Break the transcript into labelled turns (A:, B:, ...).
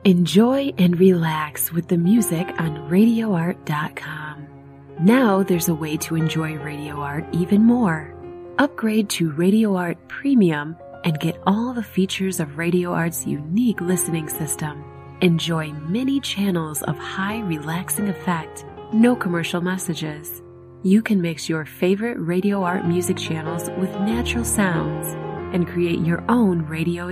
A: Enjoy and relax with the music on RadioArt.com. Now there's a way to enjoy Radio Art even more. Upgrade to Radio Art Premium and get all the features of Radio Art's unique listening system. Enjoy many channels of high relaxing effect, no commercial messages. You can mix your favorite Radio Art music channels with natural sounds and create your own radio